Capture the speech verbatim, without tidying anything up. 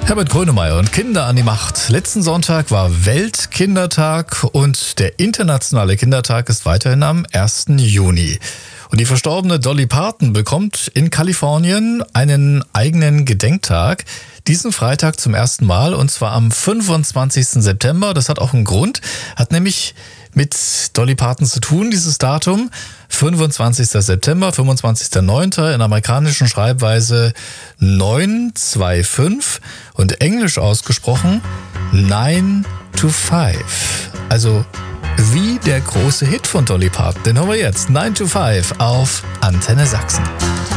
Herbert Grönemeyer und Kinder an die Macht. Letzten Sonntag war Weltkindertag und der internationale Kindertag ist weiterhin am ersten Juni. Und die verstorbene Dolly Parton bekommt in Kalifornien einen eigenen Gedenktag. Diesen Freitag zum ersten Mal, und zwar am fünfundzwanzigsten September. Das hat auch einen Grund, hat nämlich mit Dolly Parton zu tun, dieses Datum. fünfundzwanzigsten September, fünfundzwanzigsten neunten in amerikanischen Schreibweise neun zwei fünf und englisch ausgesprochen nine to five. Also wie der große Hit von Dolly Parton. Den hören wir jetzt. nine to five auf Antenne Sachsen.